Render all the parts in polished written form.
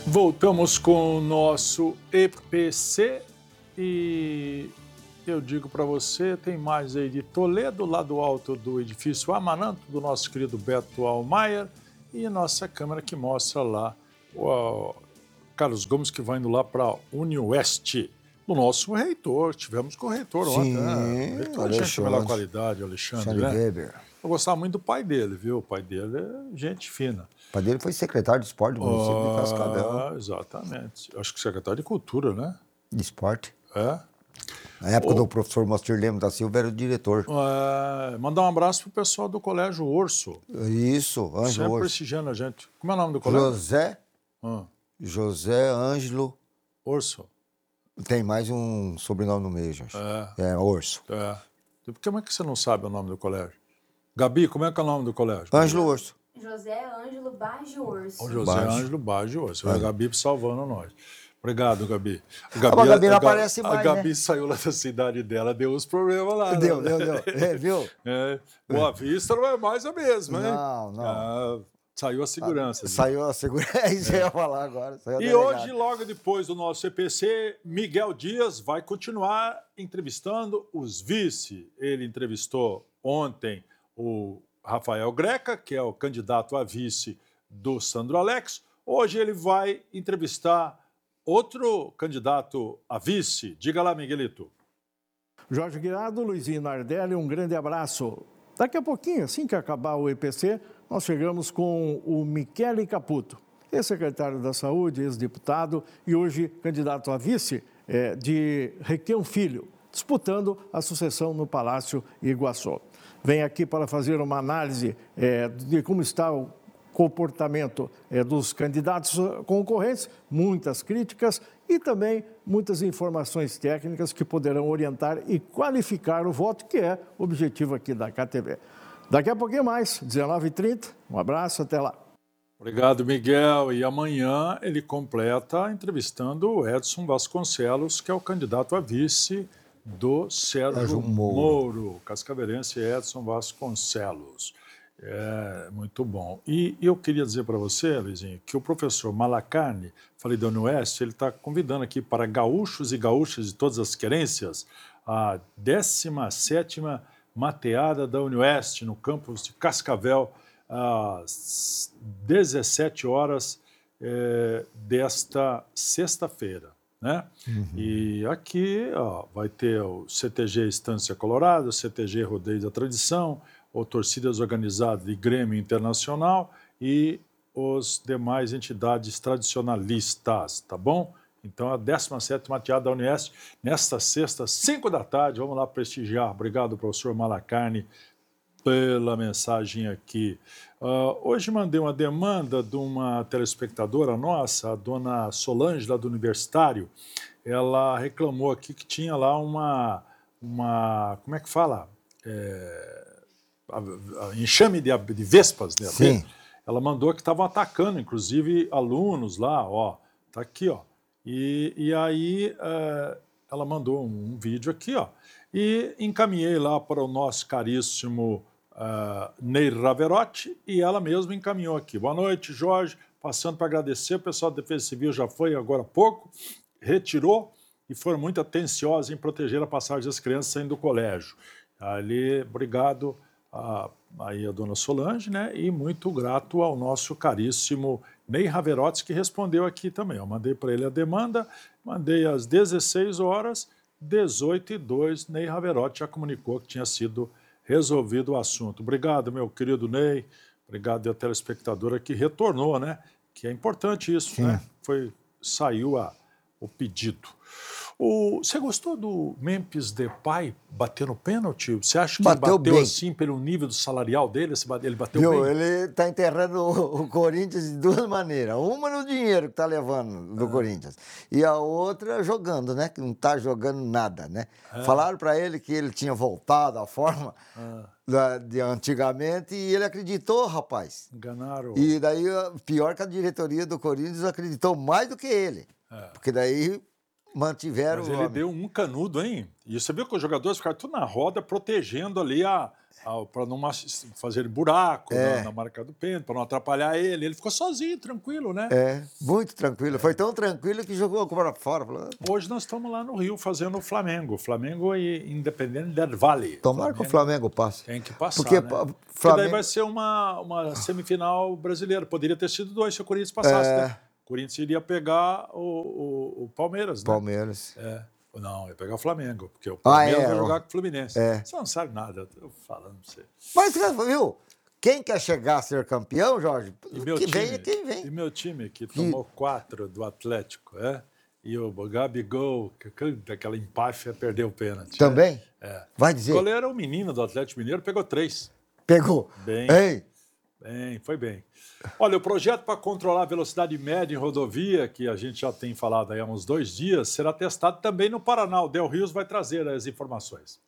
Voltamos com o nosso EPC e eu digo para você, tem mais aí de Toledo, lá do alto do edifício Amaranto, do nosso querido Beto Almayer, e nossa câmera que mostra lá o Carlos Gomes, que vai indo lá para a Unioeste. O nosso reitor, tivemos com o reitor ontem, né? O reitor é gente de melhor qualidade, Alexandre, né? Weber. Eu gostava muito do pai dele, viu? O pai dele é gente fina. O pai dele foi secretário de esporte do município de Cascavel. Exatamente. Acho que secretário de Cultura, né? De esporte. É. Na época do professor Moacir Lemos da Silva, era o diretor. Mandar um abraço pro pessoal do Colégio Urso. Isso, Ângelo Sempre Urso. prestigiando a gente. Como é o nome do colégio? José Ângelo. Urso. Tem mais um sobrenome no meio, gente. Urso. Como é que você não sabe o nome do colégio? Gabi, como é que é o nome do colégio? Ângelo Urso. José Ângelo Baggio Urso. José Ângelo Baggio Urso. A Gabi salvando nós. Obrigado, Gabi. A Gabi não aparece mais, A Gabi saiu lá da cidade dela, deu uns problemas lá. Deu. Viu? Boa Vista não é mais a mesma, hein? Não. Saiu a segurança. Saiu a segurança, isso eu ia falar agora. E hoje, logo depois do nosso EPC, Miguel Dias vai continuar entrevistando os vice. Ele entrevistou ontem o Rafael Greca, que é o candidato a vice do Sandro Alex. Hoje ele vai entrevistar outro candidato a vice. Diga lá, Miguelito. Jorge Guirado, Luizinho Nardelli, um grande abraço. Daqui a pouquinho, assim que acabar o EPC, nós chegamos com o Michele Caputo, ex-secretário da Saúde, ex-deputado e hoje candidato a vice de Requião Filho, disputando a sucessão no Palácio Iguaçu. Vem aqui para fazer uma análise de como está o comportamento dos candidatos concorrentes, muitas críticas e também muitas informações técnicas que poderão orientar e qualificar o voto, que é o objetivo aqui da KTV. Daqui a pouquinho mais, 19h30. Um abraço, até lá. Obrigado, Miguel. E amanhã ele completa entrevistando o Edson Vasconcelos, que é o candidato a vice do Sérgio Moro. Cascavelense Edson Vasconcelos. Muito bom. E eu queria dizer para você, Luizinho, que o professor Malacarne, falei da Unioeste, ele está convidando aqui para gaúchos e gaúchas de todas as querências a 17ª mateada da Unioeste, no campus de Cascavel, às 17 horas desta sexta-feira. Né? E aqui vai ter o CTG Estância Colorado, o CTG Rodeio da Tradição, ou Torcidas Organizadas de Grêmio Internacional e as demais entidades tradicionalistas, tá bom? Então, a 17ª mateada da Unioeste, nesta sexta, 5 da tarde, vamos lá prestigiar. Obrigado, professor Malacarne, pela mensagem aqui. Hoje mandei uma demanda de uma telespectadora nossa, a dona Solange, lá do Universitário. Ela reclamou aqui que tinha lá uma como é que fala? Enxame de vespas dela. Sim. Ela mandou que estavam atacando, inclusive, alunos lá, tá aqui, E aí ela mandou um vídeo aqui, e encaminhei lá para o nosso caríssimo Ney Raverotti, e ela mesma encaminhou aqui. Boa noite, Jorge, passando para agradecer, o pessoal da Defesa Civil já foi agora há pouco, retirou e foram muito atenciosos em proteger a passagem das crianças saindo do colégio. Ali, obrigado aí a dona Solange, né? E muito grato ao nosso caríssimo Ney Raverotti, que respondeu aqui também. Eu mandei para ele a demanda, mandei às 16 horas, 18h02, Ney Raverotti já comunicou que tinha sido resolvido o assunto. Obrigado, meu querido Ney, obrigado a telespectadora que retornou, né? Que é importante isso, Sim. né? Saiu o pedido. Você gostou do Memphis Depay batendo pênalti? Você acha que ele bateu bem assim pelo nível do salarial dele? Ele bateu Viu? bem? Ele está enterrando o Corinthians de duas maneiras. Uma no dinheiro que está levando do Corinthians. E a outra jogando, né? Que não está jogando nada, né? Falaram para ele que ele tinha voltado à forma de antigamente e ele acreditou, rapaz. Enganaram. E daí, pior que a diretoria do Corinthians acreditou mais do que ele. Porque daí mantiveram... Mas ele deu um canudo, hein? E você viu que os jogadores ficaram tudo na roda, protegendo ali para não fazer buraco na marca do pênalti, para não atrapalhar ele. Ele ficou sozinho, tranquilo, né? Muito tranquilo. Foi tão tranquilo que jogou para fora. Hoje nós estamos lá no Rio fazendo o Flamengo. Flamengo e Independente del Valle. Tomara que o Flamengo passe. Tem que passar, porque, né? Flamengo... Porque daí vai ser uma semifinal brasileira. Poderia ter sido 2 se o Corinthians passasse, né? O Corinthians iria pegar o Palmeiras, né? Palmeiras. Não, ia pegar o Flamengo, porque o Palmeiras vai jogar com o Fluminense. Você não sabe nada, eu tô falando pra você. Mas, viu, quem quer chegar a ser campeão, Jorge, quem vem. E meu time, que tomou 4 do Atlético, e o Gabigol, daquela empáfia, perdeu o pênalti. Também? Vai dizer. O goleiro era o menino do Atlético Mineiro, pegou 3. Pegou. Bem, foi bem. Olha, o projeto para controlar a velocidade média em rodovia, que a gente já tem falado aí há uns 2 dias, será testado também no Paraná. O Del Rios vai trazer as informações.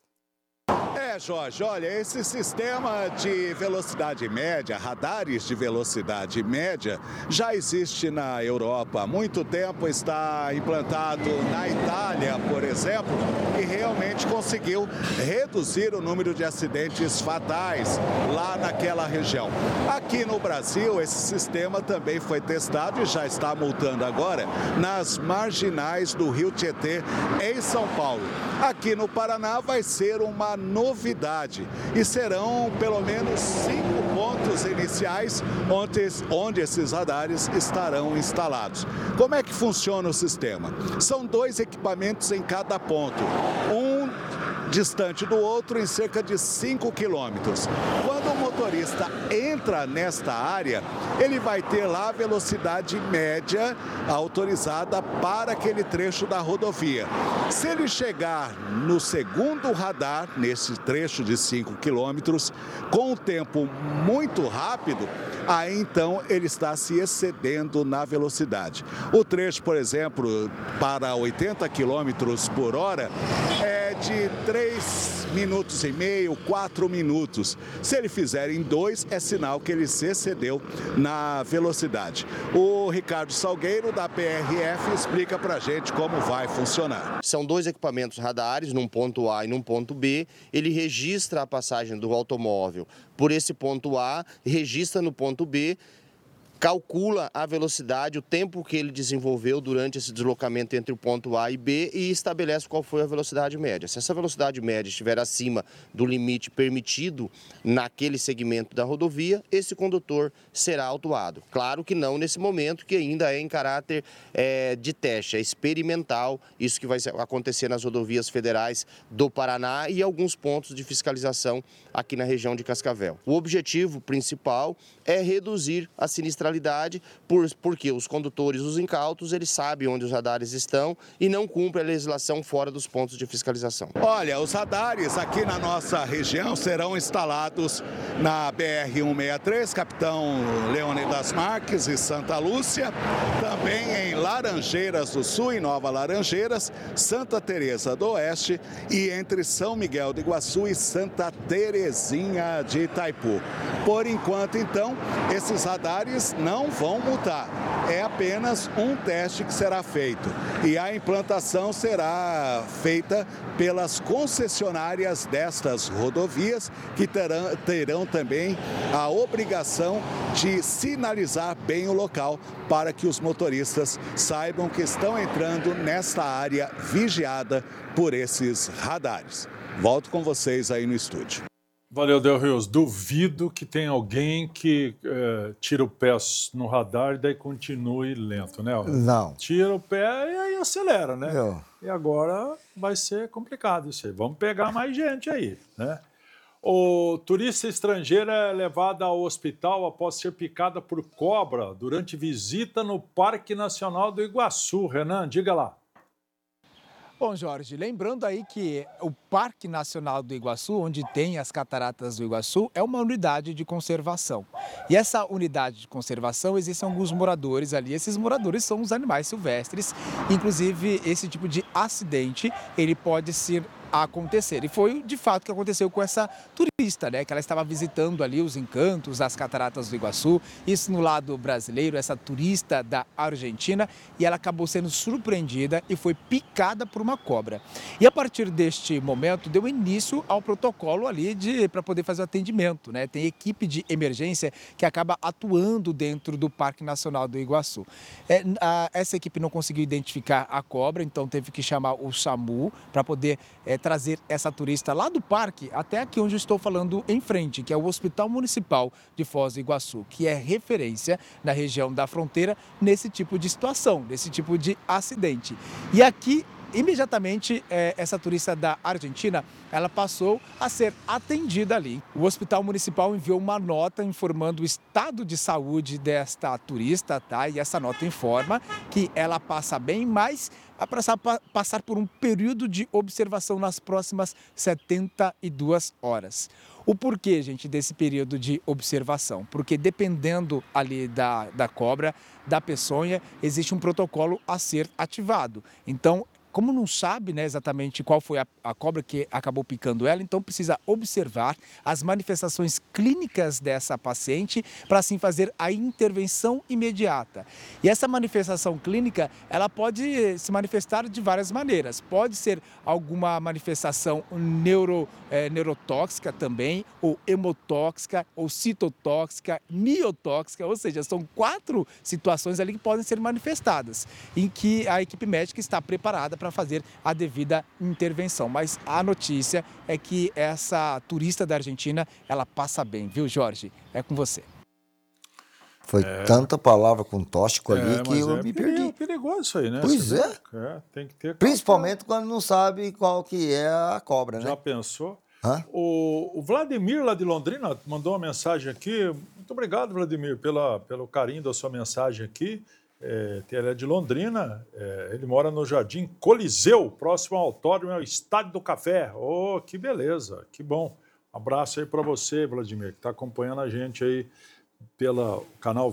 Jorge, olha, esse sistema de velocidade média, radares de velocidade média, já existe na Europa há muito tempo, está implantado na Itália, por exemplo, e realmente conseguiu reduzir o número de acidentes fatais lá naquela região. Aqui no Brasil, esse sistema também foi testado e já está multando agora nas marginais do Rio Tietê, em São Paulo. Aqui no Paraná vai ser uma novidade e serão pelo menos 5 pontos iniciais onde esses radares estarão instalados. Como é que funciona o sistema? São 2 equipamentos em cada ponto, um distante do outro em cerca de 5 quilômetros. Quando o motorista entra nesta área, ele vai ter lá a velocidade média autorizada para aquele trecho da rodovia. Se ele chegar no segundo radar, nesse trecho de 5 quilômetros, com um tempo muito rápido, aí então ele está se excedendo na velocidade. O trecho, por exemplo, para 80 quilômetros por hora, é de 3 minutos e meio, 4 minutos. Se ele fizer em 2, é sinal que ele se excedeu na velocidade. O Ricardo Salgueiro, da PRF, explica pra gente como vai funcionar. São 2 equipamentos radares, num ponto A e num ponto B. Ele registra a passagem do automóvel por esse ponto A, registra no ponto B, calcula a velocidade, o tempo que ele desenvolveu durante esse deslocamento entre o ponto A e B e estabelece qual foi a velocidade média. Se essa velocidade média estiver acima do limite permitido naquele segmento da rodovia, esse condutor será autuado. Claro que não nesse momento, que ainda é em caráter de teste, é experimental, isso que vai acontecer nas rodovias federais do Paraná e alguns pontos de fiscalização aqui na região de Cascavel. O objetivo principal é reduzir a sinistralidade, porque os condutores, os incautos, eles sabem onde os radares estão e não cumprem a legislação fora dos pontos de fiscalização. Olha, os radares aqui na nossa região serão instalados na BR-163, Capitão Leônidas Marques e Santa Lúcia, também em Laranjeiras do Sul, em Nova Laranjeiras, Santa Teresa do Oeste e entre São Miguel do Iguaçu e Santa Terezinha de Itaipu. Por enquanto, então, esses radares não vão multar. É apenas um teste que será feito. E a implantação será feita pelas concessionárias destas rodovias, que terão também a obrigação de sinalizar bem o local para que os motoristas saibam que estão entrando nesta área vigiada por esses radares. Volto com vocês aí no estúdio. Valeu, Del Rios. Duvido que tenha alguém que tira o pé no radar e daí continue lento, né? Não. Tira o pé e aí acelera, né? E agora vai ser complicado isso aí. Vamos pegar mais gente aí, né? O turista estrangeiro é levado ao hospital após ser picada por cobra durante visita no Parque Nacional do Iguaçu. Renan, diga lá. Bom, Jorge, lembrando aí que o Parque Nacional do Iguaçu, onde tem as Cataratas do Iguaçu, é uma unidade de conservação. E essa unidade de conservação, existem alguns moradores ali. Esses moradores são os animais silvestres. Inclusive, esse tipo de acidente, ele pode ser acontecer. E foi de fato o que aconteceu com essa turista, né? Que ela estava visitando ali os encantos das Cataratas do Iguaçu, isso no lado brasileiro, essa turista da Argentina, e ela acabou sendo surpreendida e foi picada por uma cobra. E a partir deste momento deu início ao protocolo ali para poder fazer o atendimento, né? Tem equipe de emergência que acaba atuando dentro do Parque Nacional do Iguaçu. Essa equipe não conseguiu identificar a cobra, então teve que chamar o SAMU para poder trazer essa turista lá do parque até aqui onde eu estou falando em frente, que é o Hospital Municipal de Foz do Iguaçu, que é referência na região da fronteira nesse tipo de situação, nesse tipo de acidente. E aqui, imediatamente, essa turista da Argentina, ela passou a ser atendida ali. O Hospital Municipal enviou uma nota informando o estado de saúde desta turista, tá? E essa nota informa que ela passa bem, mas vai passar por um período de observação nas próximas 72 horas. O porquê, gente, desse período de observação? Porque dependendo ali da cobra, da peçonha, existe um protocolo a ser ativado. Então, como não sabe, né, exatamente qual foi a cobra que acabou picando ela, então precisa observar as manifestações clínicas dessa paciente para assim fazer a intervenção imediata. E essa manifestação clínica, ela pode se manifestar de várias maneiras. Pode ser alguma manifestação neurotóxica também, ou hemotóxica, ou citotóxica, miotóxica, ou seja, são 4 situações ali que podem ser manifestadas, em que a equipe médica está preparada para fazer a devida intervenção. Mas a notícia é que essa turista da Argentina, ela passa bem, viu, Jorge? É com você. Foi tanta palavra com tóxico ali que eu me perdi. É perigoso isso aí, né? Pois é. Tem que ter. Principalmente quando não sabe qual que é a cobra, né? Já pensou? Hã? O Vladimir, lá de Londrina, mandou uma mensagem aqui. Muito obrigado, Vladimir, pelo carinho da sua mensagem aqui. Ele é de Londrina, ele mora no Jardim Coliseu, próximo ao autódromo, é o Estádio do Café. Oh, que beleza, que bom. Um abraço aí para você, Vladimir, que está acompanhando a gente aí pelo canal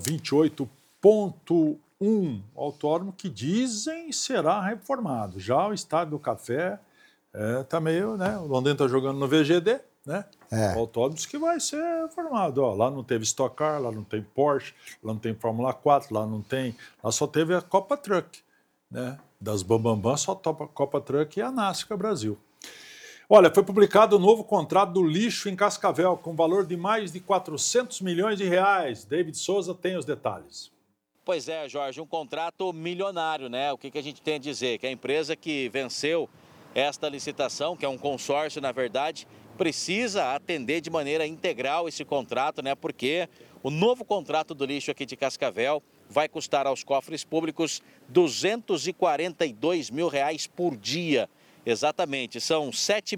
28.1, autódromo que dizem será reformado. Já o Estádio do Café está meio, né? O Londrina está jogando no VGD, né? O autódromo diz que vai ser formado. Ó, lá não teve Stock Car, lá não tem Porsche, lá não tem Fórmula 4, lá só teve a Copa Truck, né? Das Bambambam, só topa a Copa Truck e a NASCAR Brasil. Olha, foi publicado o novo contrato do lixo em Cascavel, com valor de mais de 400 milhões de reais. David Souza tem os detalhes. Pois é, Jorge, um contrato milionário, né? O que a gente tem a dizer? Que a empresa que venceu esta licitação, que é um consórcio, na verdade, precisa atender de maneira integral esse contrato, né? Porque o novo contrato do lixo aqui de Cascavel vai custar aos cofres públicos R$ 242 mil por dia. Exatamente, são R$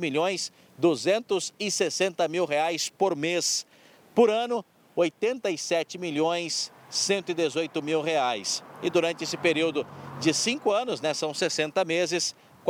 7.260.000 por mês. Por ano, R$ 87.118.000. E durante esse período de 5 anos, né, são 60 meses, R$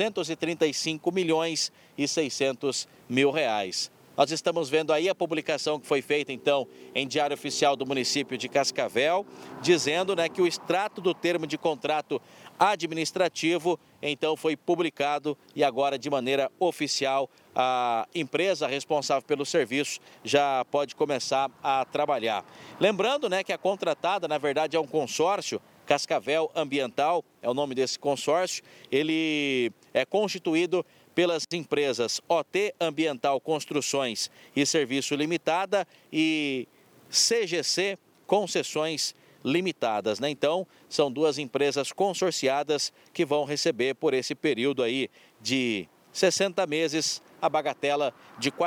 435.600.000. Nós estamos vendo aí a publicação que foi feita, então, em Diário Oficial do município de Cascavel, dizendo, né, que o extrato do termo de contrato administrativo, então, foi publicado e agora, de maneira oficial, a empresa responsável pelo serviço já pode começar a trabalhar. Lembrando, né, que a contratada, na verdade, é um consórcio, Cascavel Ambiental é o nome desse consórcio. Ele é constituído pelas empresas OT Ambiental Construções e Serviço Limitada e CGC Concessões Limitadas, né? Então, são 2 empresas consorciadas que vão receber por esse período aí de 60 meses a bagatela de R$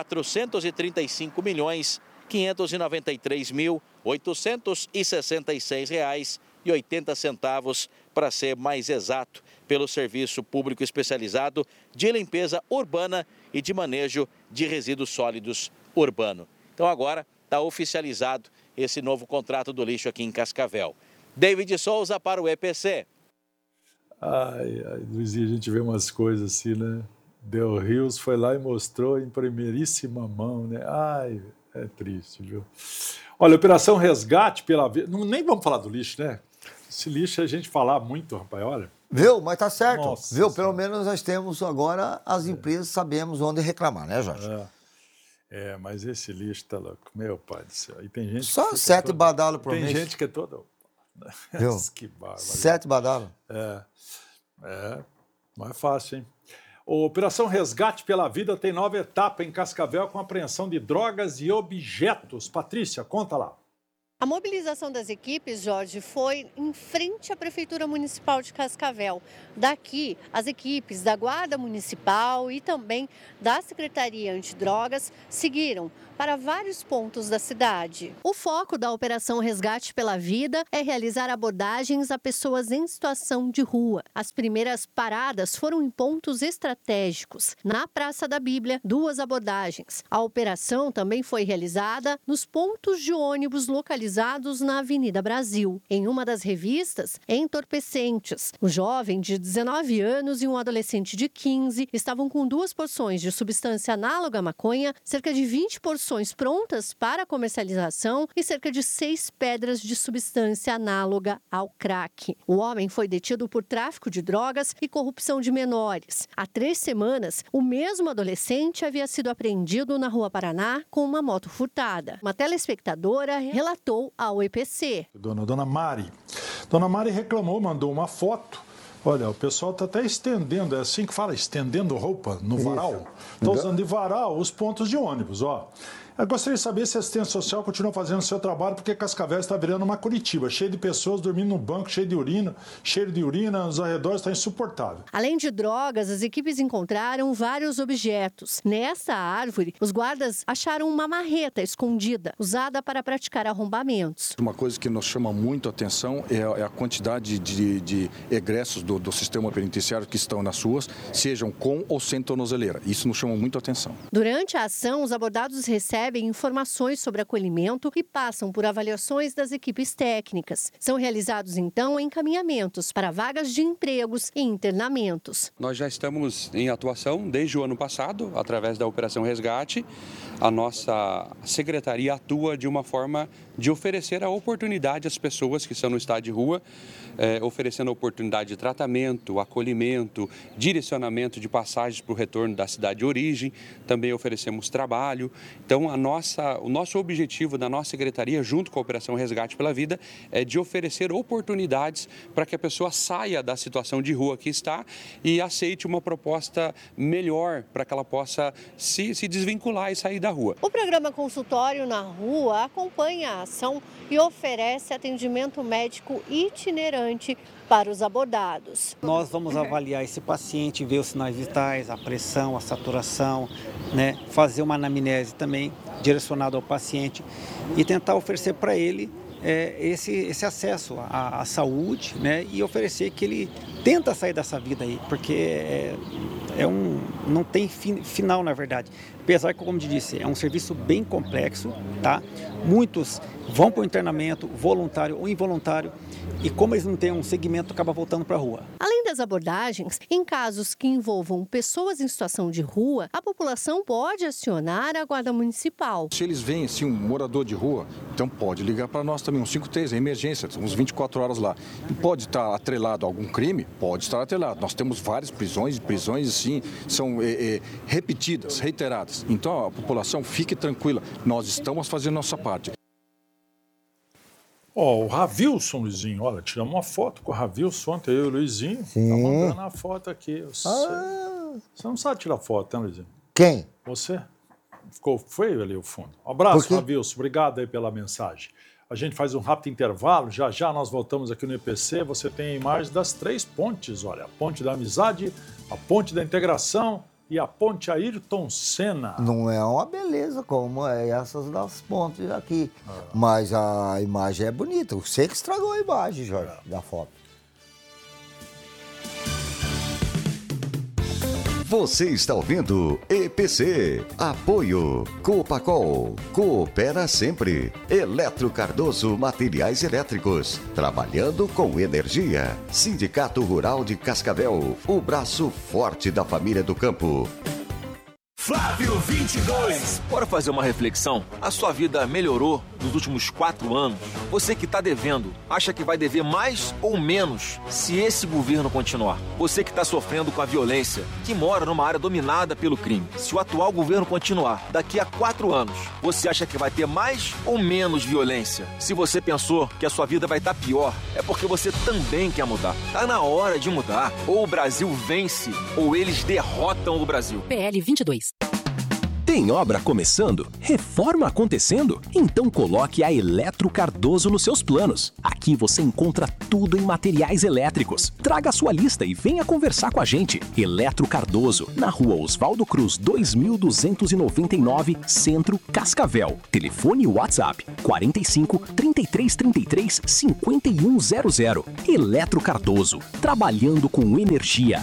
435.593.866,80, para ser mais exato, pelo Serviço Público Especializado de Limpeza Urbana e de Manejo de Resíduos Sólidos Urbano. Então agora está oficializado esse novo contrato do lixo aqui em Cascavel. David Souza para o EPC. Ai, Luizinho, a gente vê umas coisas assim, né? Del Rios foi lá e mostrou em primeiríssima mão, né? Ai, é triste, viu? Olha, Operação Resgate pela... Nem vamos falar do lixo, né? Esse lixo a gente falar muito, rapaz, olha. Viu? Mas tá certo. Nossa Viu? Senhora. Pelo menos nós temos agora, as empresas sabemos onde reclamar, né, Jorge? Mas esse lixo tá louco. Meu pai do céu. E tem gente Só que fica 7 toda- badalos por Tem mês. gente que é toda... Viu? Que bárbaro. 7 badalos. Não é fácil, hein? Operação Resgate pela Vida tem nova etapa em Cascavel com apreensão de drogas e objetos. Patrícia, conta lá. A mobilização das equipes, Jorge, foi em frente à Prefeitura Municipal de Cascavel. Daqui, as equipes da Guarda Municipal e também da Secretaria Antidrogas seguiram para vários pontos da cidade. O foco da Operação Resgate pela Vida é realizar abordagens a pessoas em situação de rua. As primeiras paradas foram em pontos estratégicos. Na Praça da Bíblia, 2 abordagens. A operação também foi realizada nos pontos de ônibus localizados na Avenida Brasil. Em uma das revistas, entorpecentes. Um jovem de 19 anos e um adolescente de 15 estavam com 2 porções de substância análoga à maconha, cerca de 20 porções prontas para comercialização e cerca de 6 pedras de substância análoga ao crack. O homem foi detido por tráfico de drogas e corrupção de menores. Há 3 semanas, o mesmo adolescente havia sido apreendido na Rua Paraná com uma moto furtada. Uma telespectadora relatou ao EPC. Dona Mari. Dona Mari reclamou, mandou uma foto. Olha, o pessoal está até estendendo, é assim que fala, estendendo roupa no varal. Está usando de varal os pontos de ônibus, ó. Eu gostaria de saber se a assistência social continua fazendo o seu trabalho, porque Cascavel está virando uma Curitiba, cheio de pessoas dormindo no banco, cheio de urina, os arredores está insuportável. Além de drogas, as equipes encontraram vários objetos. Nessa árvore, os guardas acharam uma marreta escondida, usada para praticar arrombamentos. Uma coisa que nos chama muito a atenção é a quantidade de egressos do sistema penitenciário que estão nas ruas, sejam com ou sem tornozeleira. Isso nos chama muito a atenção. Durante a ação, os abordados recebem informações sobre acolhimento e passam por avaliações das equipes técnicas. São realizados, então, encaminhamentos para vagas de empregos e internamentos. Nós já estamos em atuação desde o ano passado, através da Operação Resgate. A nossa secretaria atua de uma forma de oferecer a oportunidade às pessoas que estão no estado de rua, oferecendo a oportunidade de tratamento, acolhimento, direcionamento de passagens para o retorno da cidade de origem. Também oferecemos trabalho. Então, o nosso objetivo da nossa secretaria, junto com a Operação Resgate pela Vida, é de oferecer oportunidades para que a pessoa saia da situação de rua que está e aceite uma proposta melhor para que ela possa se desvincular e sair da rua. O programa Consultório na Rua acompanha a ação e oferece atendimento médico itinerante para os abordados. Nós vamos avaliar esse paciente, ver os sinais vitais, a pressão, a saturação, né? Fazer uma anamnese também direcionada ao paciente e tentar oferecer para ele esse acesso à saúde, né? E oferecer que ele tenta sair dessa vida aí, porque não tem final, na verdade. Apesar que, como eu disse, é um serviço bem complexo, tá? Muitos vão para o internamento, voluntário ou involuntário, e como eles não têm um segmento, acaba voltando para a rua. Além das abordagens, em casos que envolvam pessoas em situação de rua, a população pode acionar a Guarda Municipal. Se eles veem assim, um morador de rua, então pode ligar para nós também, um 53, é emergência, uns 24 horas lá. E pode estar atrelado a algum crime? Pode estar atrelado. Nós temos várias prisões assim, são repetidas, reiteradas. Então a população fique tranquila, nós estamos fazendo nossa parte. O Ravilson, Luizinho, olha, tiramos uma foto com o Ravilson ontem, eu e o Luizinho. Sim. Tá mandando a foto aqui. Você não sabe tirar foto, né, Luizinho? Quem? Você? Ficou feio ali o fundo. Um abraço, Ravilson, obrigado aí pela mensagem. A gente faz um rápido intervalo, já nós voltamos aqui no EPC, você tem a imagem das 3 pontes, olha, a ponte da amizade, a ponte da integração e a ponte Ayrton Senna. Não é uma beleza como essas das pontes aqui, mas a imagem é bonita. Você que estragou a imagem, Jorge, da foto. Você está ouvindo EPC. Apoio Copacol. Coopera sempre. Eletro Cardoso Materiais Elétricos. Trabalhando com energia. Sindicato Rural de Cascavel. O braço forte da família do campo. Flávio 22. Bora fazer uma reflexão? A sua vida melhorou nos últimos 4 anos? Você que está devendo, acha que vai dever mais ou menos se esse governo continuar? Você que está sofrendo com a violência, que mora numa área dominada pelo crime, se o atual governo continuar, daqui a 4 anos, você acha que vai ter mais ou menos violência? Se você pensou que a sua vida vai estar pior, é porque você também quer mudar. Tá na hora de mudar. Ou o Brasil vence, ou eles derrotam o Brasil. PL 22. Tem obra começando? Reforma acontecendo? Então coloque a Eletro Cardoso nos seus planos. Aqui você encontra tudo em materiais elétricos. Traga a sua lista e venha conversar com a gente. Eletro Cardoso, na rua Oswaldo Cruz, 2299, Centro, Cascavel. Telefone e WhatsApp 45 3333 5100. Eletro Cardoso, trabalhando com energia.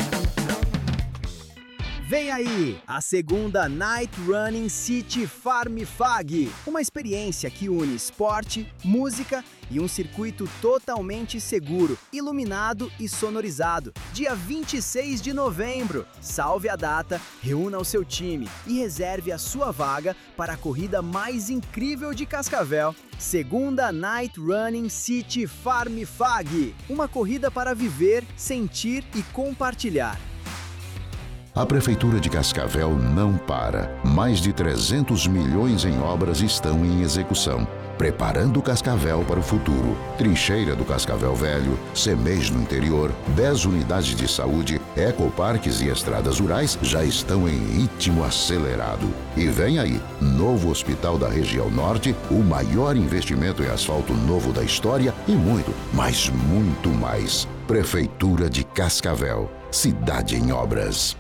Vem aí, a segunda Night Running City Farm Fag, uma experiência que une esporte, música e um circuito totalmente seguro, iluminado e sonorizado. Dia 26 de novembro. Salve a data, reúna o seu time e reserve a sua vaga para a corrida mais incrível de Cascavel. Segunda Night Running City Farm Fag, uma corrida para viver, sentir e compartilhar. A Prefeitura de Cascavel não para. Mais de 300 milhões em obras estão em execução, preparando Cascavel para o futuro. Trincheira do Cascavel Velho, CEMEIS no interior, 10 unidades de saúde, ecoparques e estradas rurais já estão em ritmo acelerado. E vem aí, novo hospital da região norte, o maior investimento em asfalto novo da história e muito, mas muito mais. Prefeitura de Cascavel, cidade em obras.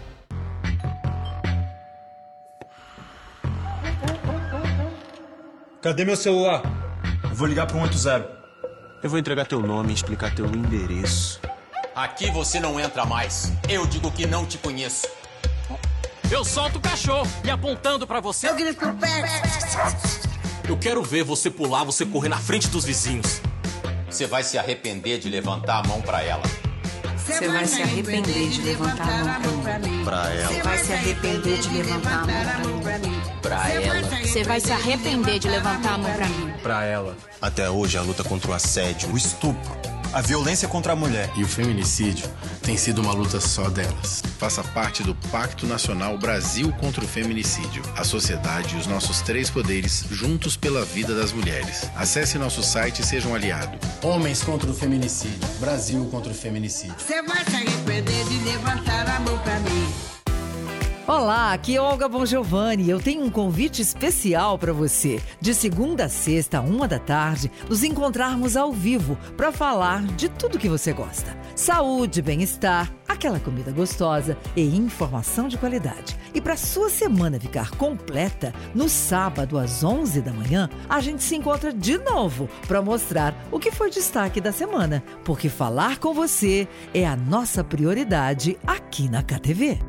Cadê meu celular? Eu vou ligar pro 180. Eu vou entregar teu nome e explicar teu endereço. Aqui você não entra mais. Eu digo que não te conheço. Eu solto o cachorro e apontando pra você. Eu grito pro pé. Eu quero ver você pular, você correr na frente dos vizinhos. Você vai se arrepender de levantar a mão pra ela. Você vai se arrepender de levantar a mão pra mim. Pra ela. Você vai se arrepender de levantar a mão pra mim. Pra ela. Você vai se arrepender de levantar a mão pra mim. Pra ela. Até hoje a luta contra o assédio, o estupro, a violência contra a mulher e o feminicídio tem sido uma luta só delas. Faça parte do Pacto Nacional Brasil contra o Feminicídio. A sociedade e os nossos 3 poderes juntos pela vida das mulheres. Acesse nosso site e seja um aliado. Homens contra o feminicídio. Brasil contra o feminicídio. Você vai se arrepender de levantar a mão pra mim. Olá, aqui é Olga Bongiovanni. Eu tenho um convite especial para você. De segunda a sexta, 13h, nos encontrarmos ao vivo para falar de tudo que você gosta. Saúde, bem-estar, aquela comida gostosa e informação de qualidade. E para sua semana ficar completa, no sábado às 11h, a gente se encontra de novo para mostrar o que foi destaque da semana. Porque falar com você é a nossa prioridade aqui na KTV.